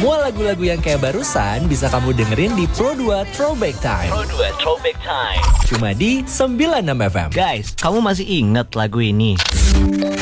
Semua lagu-lagu yang kayak barusan bisa kamu dengerin di Pro 2 Throwback Time. Cuma di 96 FM. Guys, kamu masih ingat lagu ini?